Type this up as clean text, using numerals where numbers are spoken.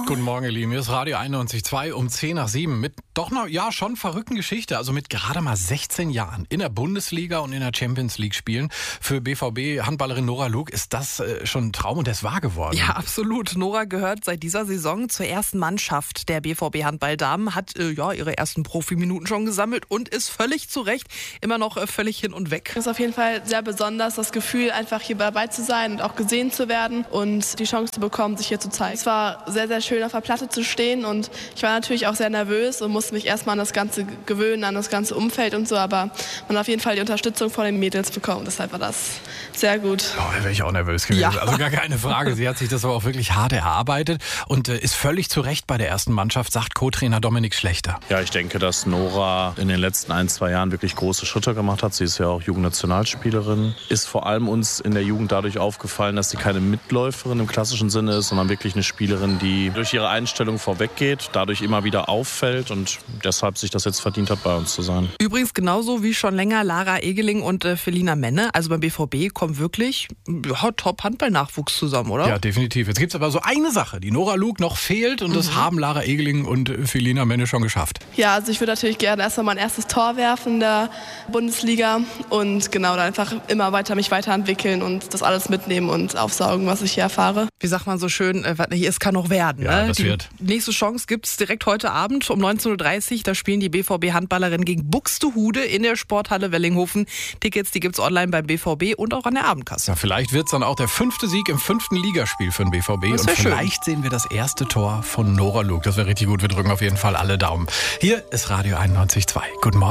Guten Morgen, ihr Lieben. Hier ist Radio 91.2 um 10 nach 7 mit doch noch, ja, schon verrückten Geschichte. Also mit gerade mal 16 Jahren in der Bundesliga und in der Champions League spielen. Für BVB-Handballerin Nora Luke ist das schon ein Traum und der ist wahr geworden. Ja, absolut. Nora gehört seit dieser Saison zur ersten Mannschaft der BVB-Handballdamen, hat ihre ersten Profiminuten schon gesammelt und ist völlig zu Recht immer noch völlig hin und weg. Es ist auf jeden Fall sehr besonders, das Gefühl, einfach hier dabei zu sein und auch gesehen zu werden und die Chance zu bekommen, sich hier zu zeigen. Es war sehr, sehr schön, auf der Platte zu stehen und ich war natürlich auch sehr nervös und musste mich erstmal an das Ganze gewöhnen, an das ganze Umfeld und so, aber man hat auf jeden Fall die Unterstützung von den Mädels bekommen, deshalb war das sehr gut. Oh, da wäre ich auch nervös gewesen, also gar keine Frage. Sie hat sich das aber auch wirklich hart erarbeitet und ist völlig zu Recht bei der ersten Mannschaft, sagt Co-Trainer Dominik Schlechter. Ja, ich denke, dass Nora in den letzten 1-2 Jahren wirklich große Schritte gemacht hat. Sie ist ja auch Jugendnationalspielerin, ist vor allem uns in der Jugend dadurch aufgefallen, dass sie keine Mitläuferin im klassischen Sinne ist, sondern wirklich eine Spielerin, die durch ihre Einstellung vorweggeht, dadurch immer wieder auffällt und deshalb sich das jetzt verdient hat, bei uns zu sein. Übrigens genauso wie schon länger Lara Egeling und Felina Menne. Also beim BVB kommen wirklich Top-Handball-Nachwuchs zusammen, oder? Ja, definitiv. Jetzt gibt es aber so eine Sache, die Nora Luke noch fehlt und das haben Lara Egeling und Felina Menne schon geschafft. Ja, also ich würde natürlich gerne erstmal mein erstes Tor werfen in der Bundesliga und genau, dann einfach immer weiter mich weiterentwickeln und das alles mitnehmen und aufsaugen, was ich hier erfahre. Wie sagt man so schön, was nicht ist, kann noch werden. Ja, ne? das wird. Die nächste Chance gibt es direkt heute Abend um 19.30 Uhr. Da spielen die BVB-Handballerinnen gegen Buxtehude in der Sporthalle Wellinghofen. Tickets, die gibt's online beim BVB und auch an der Abendkasse. Ja, vielleicht wird es dann auch der 5. Sieg im 5. Ligaspiel für den BVB. Und vielleicht sehen wir das erste Tor von Nora Luke. Das wäre richtig gut. Wir drücken auf jeden Fall alle Daumen. Hier ist Radio 91.2. Guten Morgen.